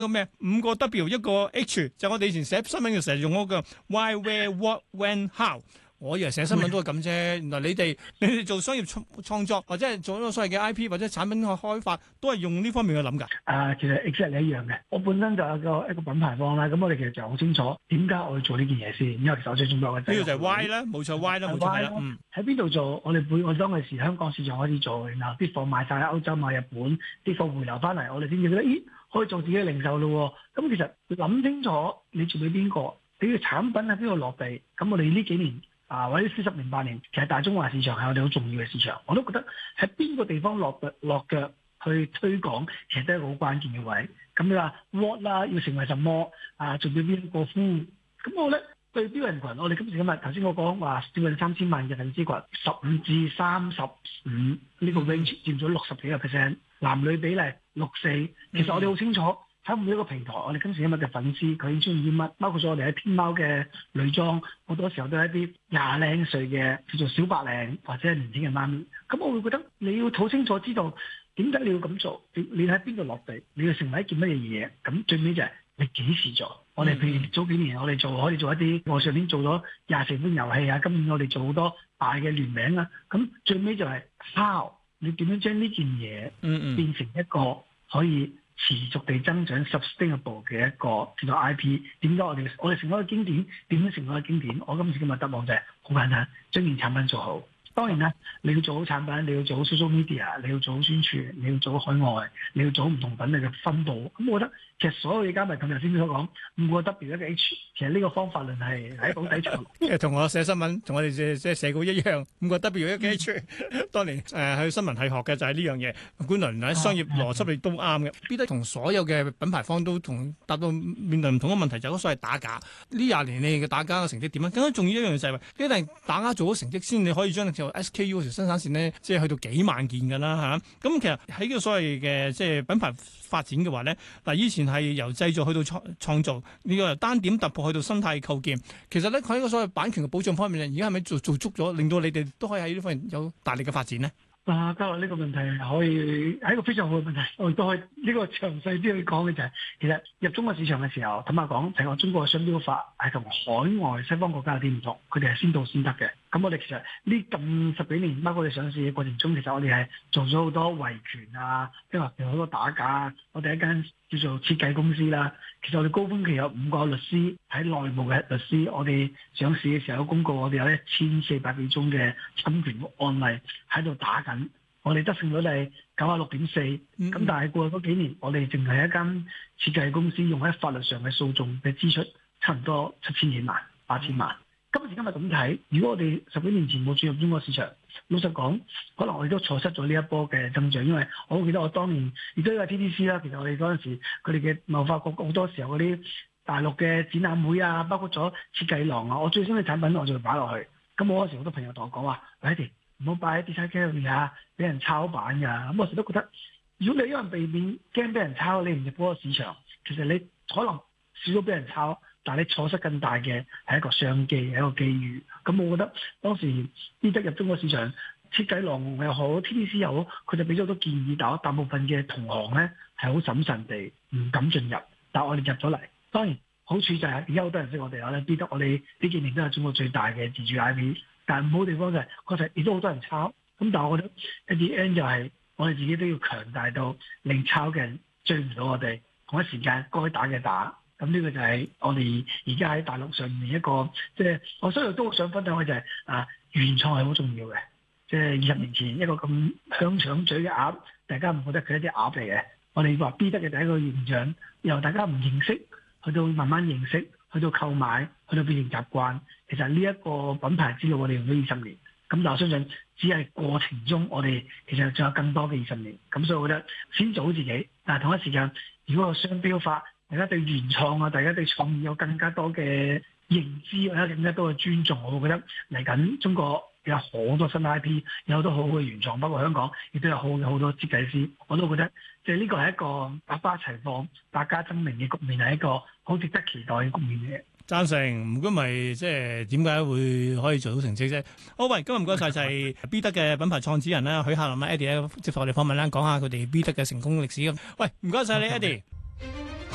個咩5個W 1個H，就我哋以前寫新聞嘅時候用嗰個 Why Where What When How。我以為寫新聞都係咁啫，原來你哋做商業創作或者係做一個所謂嘅 IP 或者產品嘅開發，都係用呢方面去諗㗎。 其實 exactly 一樣嘅。我本身就有一個品牌方啦，咁我哋其實就好清楚點解我要做呢件嘢先。因為其實我最重要嘅呢個就係 Y 啦，冇錯 Y 啦，冇錯啦。 喺邊度做？我當其時香港市場開始做，然後啲貨賣晒喺歐洲、賣日本，啲貨回流翻嚟，我哋先至覺得，咦，可以做自己嘅零售咯。咁其實諗清楚你做俾邊個，你嘅產品喺邊度落地。咁我哋呢幾年或者10年8年，其實大中華市場係我哋好重要嘅市場。我都覺得喺邊個地方落腳去推廣，其實都係一個好關鍵嘅位。咁你話 what 啦，要成為什麼做到邊個夫？咁我覺得對標人群，我哋今時今日頭先我講話接近3000萬嘅粉絲群，15至35呢個 range 佔咗60幾個 percent，男女比例6:4。其實我哋好清楚。喺每一個平台，我哋今時今日嘅粉絲佢已經中意啲乜，包括咗我哋喺天貓嘅女裝，好多時候都係一啲20零歲嘅叫做小白領或者係年輕嘅媽咪。咁我會覺得你要好清楚知道點解你要咁做，你喺邊度落地，你要成為一件乜嘢嘢。咁最尾就係你幾時做。我哋譬如早幾年我哋可以做一啲，我上年做咗24款遊戲啊，今年我哋做好多大嘅聯名啊。咁最尾就係 how 你點樣將呢件嘢變成一個可以持續地增長 sustainable 嘅一個叫做 IP。點解我哋成為一個經典？點樣成為一個經典？我今次今日答案就係好簡單，將件產品做好。當然啦，你要做好產品，你要做好 social media，你要做好宣傳，你要做好海外，你要做好唔同品類嘅分佈。咁我覺得其實所有嘢加埋，咁頭先所講5個 W 1個H，其實呢個方法論係喺保底層。 即係同我寫新聞，同我哋即係寫稿一樣，5個 W 1個H。當年去新聞系學嘅就係呢樣嘢，官僚喺商業邏輯亦都啱嘅。必得同所有嘅品牌方都達到面對唔同嘅問題，就係所謂打假。呢20年你嘅打假嘅成績點樣？更加重要一樣就係話，一定打假做好成績先，你可以將SKU 嗰條生產線咧，即係去到幾萬件㗎啦嚇。咁其實喺呢個所謂嘅即係品牌發展嘅話咧，嗱以前係由製造去到創造，呢個由單點突破去到生態構建。其實咧佢喺個所謂版權嘅保障方面咧，而家係咪做足咗，令到你哋都可以喺呢方面有大力嘅發展呢？ 嘉樂呢個問題可以係一個非常好嘅問題，我亦都可以呢個詳細啲去講嘅就係，其實入中國市場嘅時候，坦白講，整個中國嘅商標法係同海外西方國家有啲唔同，佢哋係先到先得嘅。咁我哋其實呢近10幾年，包括我哋上市嘅過程中，其實我哋係做咗好多維權啊，即係話有好多打假啊。我哋一間叫做設計公司啦，其實我哋高峰期有5個律師喺內部嘅律師，我哋上市嘅時候有公告，我哋有1400幾宗嘅侵權案例喺度打緊，我哋得勝率係96.4%。咁但係過去嗰幾年，我哋淨係一間設計公司用喺法律上嘅訴訟嘅支出差唔多7000幾萬、8000萬。今時今日咁睇，如果我哋10幾年前冇進入中國市場，老實講，可能我哋都錯失咗呢一波嘅增長。因為我好記得我當年亦都有 TDC 啦，其實我哋嗰陣時佢哋嘅貿發局好多時候嗰啲大陸嘅展覽會啊，包括咗設計廊啊，我最新嘅產品我就會擺落去。咁我嗰時好多朋友同我講話，喂，唔好擺喺 design gallery 啊，俾人抄版㗎。咁我時都覺得，如果你因為避免驚俾人抄，你唔入嗰個市場，其實你可能少咗俾人抄。但係你錯失更大嘅係一個商機，係一個機遇。咁我覺得當時必得入中國市場，設計廊又好 TDC 又好，佢就俾咗好多建議，但大部分嘅同行咧係好審慎地唔敢進入。但係我哋入咗嚟，當然好處就係而家好多人識我哋啦。必得我哋呢幾年都係中國最大嘅自主 IP。但係唔好地方就係確實亦都好多人抄。咁但係我覺得 at the end 就係我哋自己都要強大到令抄嘅人追唔到我哋，同一時間該打嘅打。咁呢個就係我哋而家喺大陸上面一個，即係我所以都好想分享嘅就係原創係好重要嘅。即係20年前一個咁香腸嘴嘅鴨，大家唔覺得佢係一隻鴨嚟嘅。我哋話 B 得嘅第一個形象，由大家唔認識，去到慢慢認識，去到購買，去到變成習慣。其實呢一個品牌之路，我哋用咗20年。咁但我相信只係過程中，我哋其實仲有更多嘅20年。咁所以我覺得先做好自己，但係同一時間，如果個商標化，大家對原創啊，大家對創意有更加多嘅認知，或者更加多嘅尊重，我會覺得嚟緊中國有好多新 IP，有好多好好嘅原創，包括香港亦都有好多設計師，我都覺得即係呢個係一個百花齊放、百家爭鳴嘅局面，係一個好值得期待嘅局面嘅。 贊成，唔該咪即係點解會可以做到成績啫？好，喂，今日唔該晒就係 B 得嘅品牌創始人啦，許夏林啦 Eddie 接受我哋訪問啦，講下佢哋 B 得嘅成功歷史咁。喂，唔該晒你 Eddie。